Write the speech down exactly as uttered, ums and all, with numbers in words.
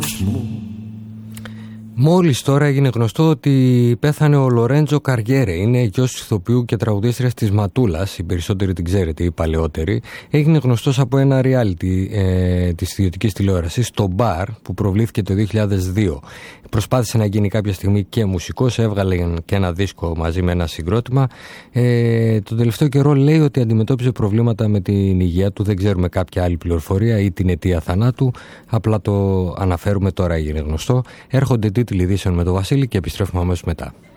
Μόλις τώρα έγινε γνωστό ότι πέθανε ο Λορέντζο Καριέρε. Είναι γιος της ηθοποιού και τραγουδίστριας της Ματούλας. Οι περισσότεροι την ξέρετε, οι παλαιότεροι. Έγινε γνωστός από ένα reality ε, της ιδιωτικής τηλεόρασης, το Bar, που προβλήθηκε το δύο χιλιάδες δύο. Προσπάθησε να γίνει κάποια στιγμή και μουσικός, έβγαλε και ένα δίσκο μαζί με ένα συγκρότημα. Ε, τον τελευταίο καιρό λέει ότι αντιμετώπιζε προβλήματα με την υγεία του. Δεν ξέρουμε κάποια άλλη πληροφορία ή την αιτία θανάτου. Απλά το αναφέρουμε, τώρα έγινε γνωστό. Έρχονται τίτλοι ειδήσεων με τον Βασίλη και επιστρέφουμε αμέσως μετά.